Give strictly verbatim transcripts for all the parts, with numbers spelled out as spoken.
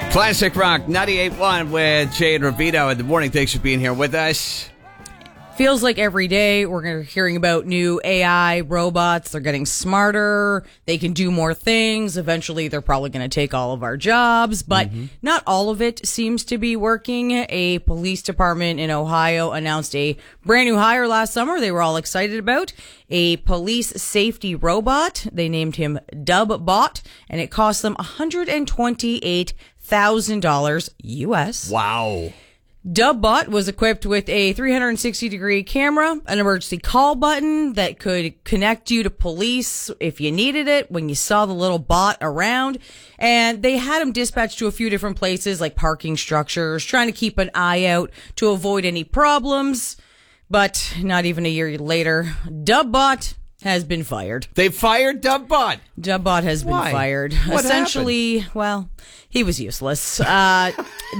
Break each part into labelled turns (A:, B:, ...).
A: Classic Rock ninety-eight point one with Jay and Ravito in the morning. Thanks for being here with us.
B: Feels like every day we're hearing about new A I robots. They're getting smarter. They can do more things. Eventually, they're probably going to take all of our jobs, but mm-hmm. not all of it seems to be working. A police department in Ohio announced a brand new hire last summer they were all excited about. A police safety robot. They named him DubBot, and it cost them one hundred twenty-eight thousand dollars U S.
A: Wow.
B: DubBot was equipped with a three hundred sixty degree camera, an emergency call button that could connect you to police if you needed it when you saw the little bot around. And they had him dispatched to a few different places like parking structures, trying to keep an eye out to avoid any problems. But not even a year later, DubBot has been fired.
A: They fired DubBot.
B: DubBot has
A: Why?
B: been fired.
A: What
B: Essentially,
A: happened?
B: well, he was useless. Uh,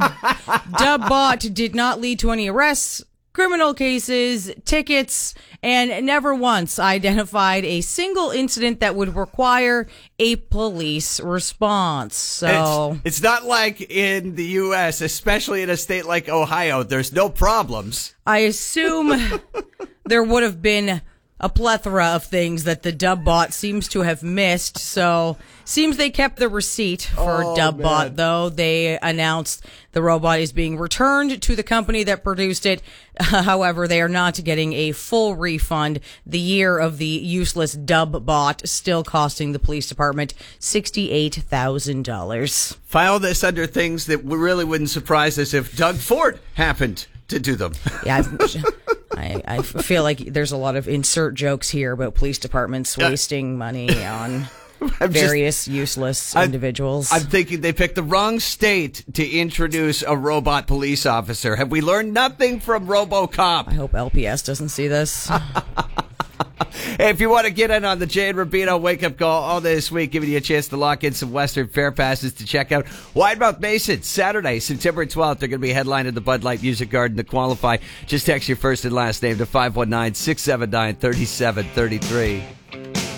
B: DubBot did not lead to any arrests, criminal cases, tickets, and never once identified a single incident that would require a police response. So
A: It's, it's not like in the U S, especially in a state like Ohio, there's no problems.
B: I assume there would have been a plethora of things that the DubBot seems to have missed. So seems they kept the receipt for
A: oh,
B: DubBot,
A: man.
B: though. They announced the robot is being returned to the company that produced it. However, they are not getting a full refund. The year of the useless DubBot still costing the police department sixty-eight thousand dollars.
A: File this under things that really wouldn't surprise us if Doug Ford happened to do them.
B: Yeah, I, I feel like there's a lot of insert jokes here about police departments wasting money on
A: I'm
B: various
A: just,
B: useless
A: I'm,
B: individuals.
A: I'm thinking they picked the wrong state to introduce a robot police officer. Have we learned nothing from RoboCop?
B: I hope L P S doesn't see this.
A: Hey, if you want to get in on the Jay and Rubino wake-up call all this week, giving you a chance to lock in some Western Fair passes to check out Widemouth Mason Saturday, September twelfth. They're going to be headlining the Bud Light Music Garden to qualify. Just text your first and last name to five one nine, six seven nine, three seven three three.